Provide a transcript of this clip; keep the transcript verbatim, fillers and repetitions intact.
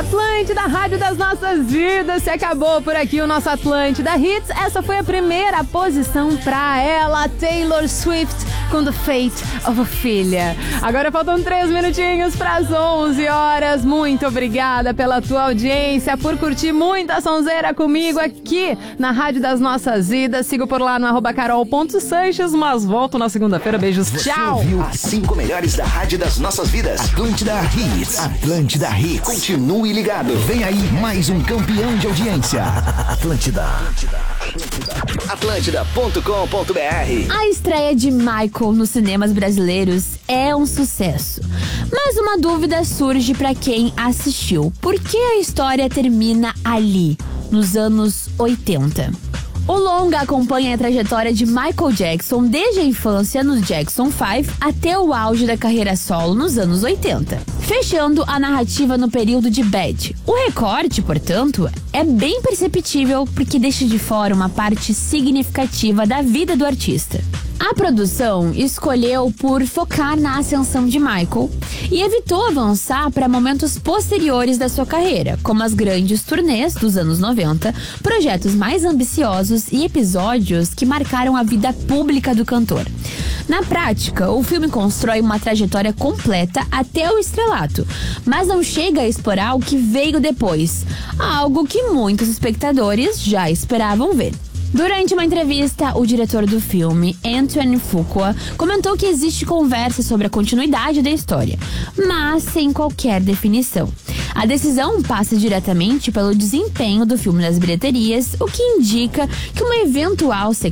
Atlântida, rádio das nossas vidas. Se acabou por aqui o nosso Atlântida Hits. Essa foi a primeira posição pra ela, Taylor Swift, com The Fate of Ophelia. Agora faltam três minutinhos pras onze horas. Muito obrigada pela tua audiência, por curtir muita sonzeira comigo aqui na Rádio das Nossas Vidas. Sigo por lá no arroba carol ponto sanches, mas volto na segunda-feira. Beijos, Você tchau! ouviu as cinco melhores da Rádio das Nossas Vidas. Atlântida Hits. Atlântida Hits. Continue ligado. Vem aí mais um campeão de audiência. Atlântida. Atlântida ponto com ponto br. A estreia de Michael nos cinemas brasileiros é um sucesso. Mas uma dúvida surge pra quem assistiu. Por que a história termina ali, nos anos oitenta? O longa acompanha a trajetória de Michael Jackson desde a infância nos Jackson cinco até o auge da carreira solo nos anos oitenta, fechando a narrativa no período de Bad. O recorte, portanto, é bem perceptível porque deixa de fora uma parte significativa da vida do artista. A produção escolheu por focar na ascensão de Michael e evitou avançar para momentos posteriores da sua carreira, como as grandes turnês dos anos noventa, projetos mais ambiciosos e episódios que marcaram a vida pública do cantor. Na prática, o filme constrói uma trajetória completa até o estrelato, mas não chega a explorar o que veio depois, algo que muitos espectadores já esperavam ver. Durante uma entrevista, o diretor do filme, Antoine Fuqua, comentou que existe conversa sobre a continuidade da história, mas sem qualquer definição. A decisão passa diretamente pelo desempenho do filme nas bilheterias, o que indica que uma eventual sequência